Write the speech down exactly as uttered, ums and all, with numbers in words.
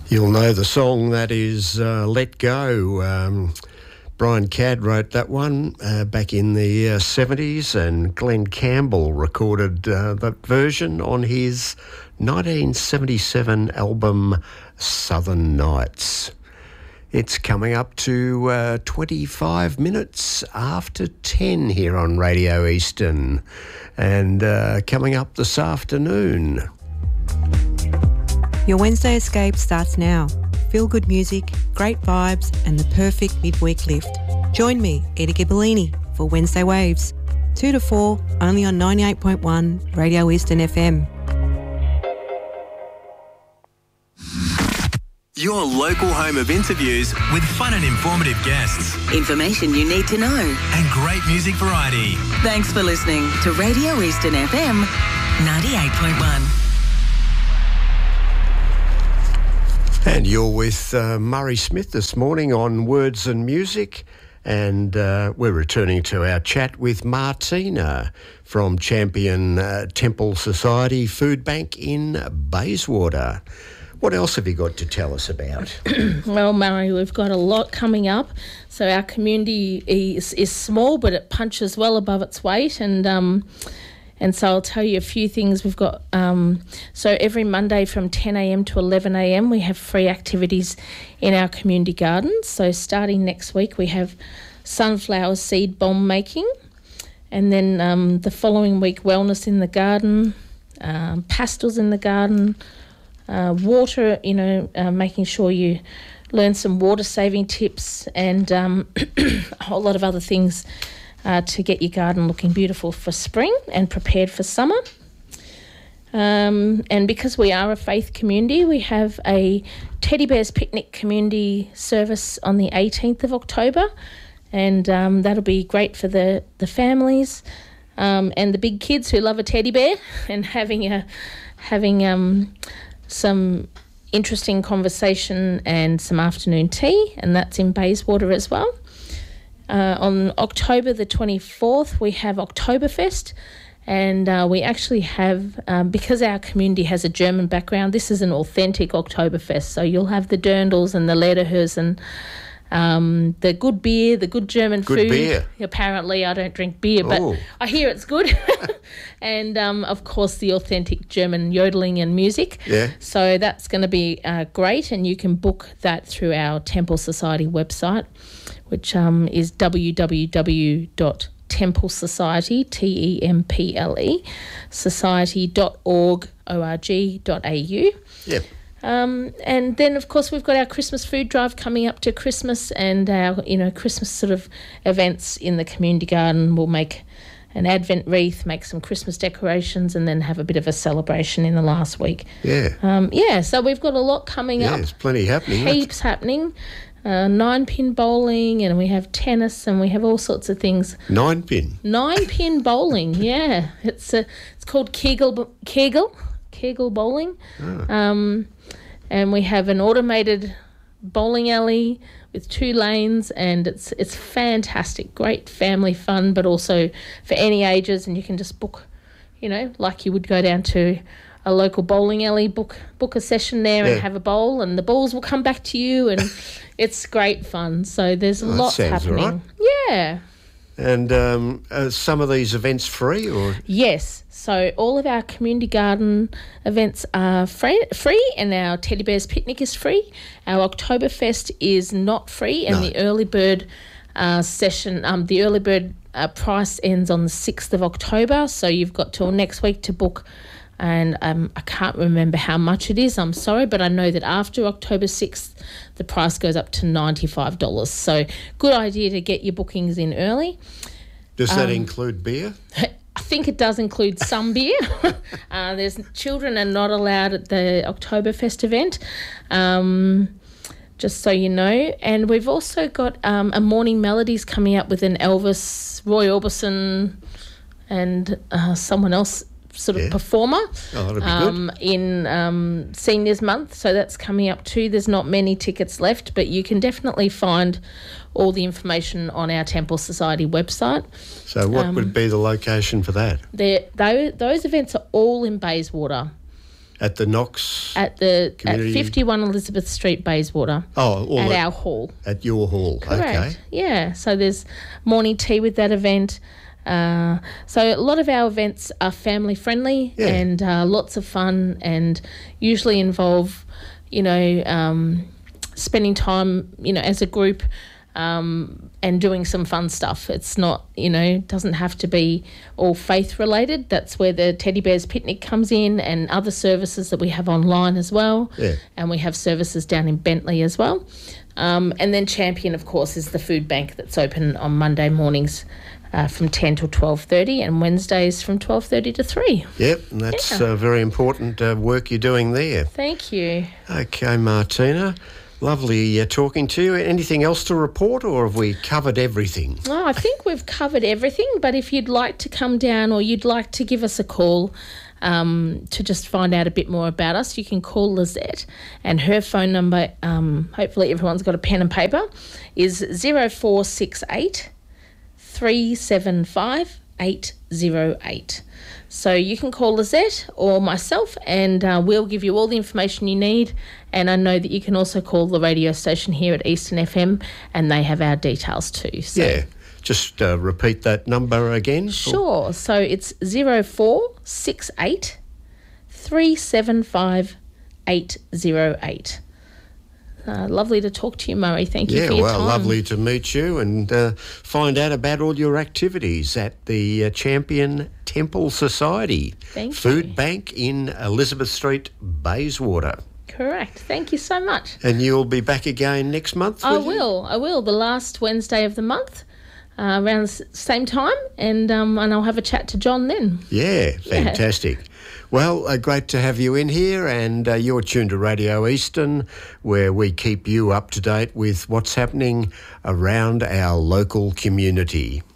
You'll know the song that is uh, Let Go. Um, Brian Cadd wrote that one uh, back in the uh, seventies, and Glenn Campbell recorded uh, that version on his nineteen seventy-seven album Southern Nights. It's coming up to uh, twenty-five minutes after ten here on Radio Eastern, and uh, coming up this afternoon. Your Wednesday escape starts now. Feel good music, great vibes, and the perfect midweek lift. Join me, Edie Ghibellini, for Wednesday Waves, two to four, only on ninety-eight point one Radio Eastern F M. Your local home of interviews with fun and informative guests. Information you need to know. And great music variety. Thanks for listening to Radio Eastern F M ninety-eight point one. And you're with uh, Murray Smith this morning on Words and Music, and uh, we're returning to our chat with Martina from Champion uh, Temple Society Food Bank in Bayswater. What else have you got to tell us about? Well, Murray, we've got a lot coming up. So our community is, is small, but it punches well above its weight, and um, And so I'll tell you a few things we've got. Um, so every Monday from ten a.m. to eleven a.m. we have free activities in our community gardens. So starting next week we have sunflower seed bomb making, and then um, the following week wellness in the garden, um, pastels in the garden, uh, water, you know, uh, making sure you learn some water saving tips, and um, a whole lot of other things Uh, to get your garden looking beautiful for spring and prepared for summer. Um, and because we are a faith community, we have a Teddy Bears Picnic community service on the eighteenth of October, and um, that'll be great for the, the families um, and the big kids who love a teddy bear, and having a having um, some interesting conversation and some afternoon tea, and that's in Bayswater as well. Uh, on October the twenty-fourth, we have Oktoberfest, and uh, we actually have, um, because our community has a German background, this is an authentic Oktoberfest. So you'll have the dirndls and the Lederhosen, um, the good beer, the good German good food. Beer. Apparently, I don't drink beer, but Ooh. I hear it's good. And, um, of course, the authentic German yodeling and music. Yeah. So that's going to be uh, great, and you can book that through our Temple Society website, which um, is w w w dot temple society, T E M P L E, society dot org, O R G dot A U. Yep. Um, and then, of course, we've got our Christmas food drive coming up to Christmas, and our, you know, Christmas sort of events in the community garden. We'll make an Advent wreath, make some Christmas decorations, and then have a bit of a celebration in the last week. Yeah. Um, yeah, so we've got a lot coming yeah, up. There's plenty happening. Heaps happening. Uh, nine-pin bowling, and we have tennis, and we have all sorts of things. Nine-pin? Nine-pin bowling, yeah. It's a, it's called Kegel, Kegel, Kegel bowling. Oh. Um, and we have an automated bowling alley with two lanes, and it's it's fantastic. Great family fun, but also for any ages, and you can just book, you know, like you would go down to a local bowling alley, book book a session there, yeah, and have a bowl, and the balls will come back to you, and it's great fun. So there's oh, lots happening. Right. Yeah. And um, are some of these events free, or? Yes. So all of our community garden events are free, free, and our Teddy Bears Picnic is free. Our Oktoberfest is not free, and no. the early bird uh, session, um, the early bird uh, price ends on the sixth of October. So you've got till next week to book. And um, I can't remember how much it is, I'm sorry, but I know that after October sixth, the price goes up to ninety-five dollars. So good idea to get your bookings in early. Does that um, include beer? I think it does include some beer. uh, there's children are not allowed at the Oktoberfest event, um, just so you know. And we've also got um, a Morning Melodies coming up with an Elvis, Roy Orbison, and uh, someone else sort of yeah. performer oh, that'd be um, good. in um, Seniors Month. So that's coming up too. There's not many tickets left, but you can definitely find all the information on our Temple Society website. So what um, would be the location for that? Those, those events are all in Bayswater. At the Knox? At the Community- at fifty-one Elizabeth Street, Bayswater. Oh, all at at- our hall. At your hall, Correct. okay. Yeah. So there's morning tea with that event. Uh, so a lot of our events are family friendly Yeah. and uh, lots of fun, and usually involve, you know, um, spending time, you know, as a group. Um, and doing some fun stuff. It's not, you know, doesn't have to be all faith related. That's where the Teddy Bears Picnic comes in, and other services that we have online as well. Yeah. And we have services down in Bentley as well. Um, and then Champion, of course, is the food bank that's open on Monday mornings uh, from ten till twelve thirty, and Wednesdays from twelve thirty to three. Yep, and that's Yeah. uh, very important uh, work you're doing there. Thank you. Okay, Martina. Lovely uh, talking to you. Anything else to report, or have we covered everything? Oh, I think we've covered everything, but if you'd like to come down or you'd like to give us a call um, to just find out a bit more about us, you can call Lizette, and her phone number, um, hopefully everyone's got a pen and paper, is zero four six eight, three seven five, eight zero eight. So you can call Lizette or myself, and uh, we'll give you all the information you need. And I know that you can also call the radio station here at Eastern F M, and they have our details too. So. Yeah, just uh, repeat that number again. Sure. So it's zero four six eight, three seven five, eight zero eight. Uh, lovely to talk to you, Murray. Thank you Yeah, for your well, time. lovely to meet you and uh, find out about all your activities at the uh, Champion Temple Society Thank Food you. Bank in Elizabeth Street, Bayswater. Correct. Thank you so much. And you'll be back again next month, I will you? will. I will. The last Wednesday of the month, uh, around the s- same time, and um, and I'll have a chat to John then. Yeah, fantastic. Well, uh, great to have you in here, and uh, you're tuned to Radio Eastern, where we keep you up to date with what's happening around our local community.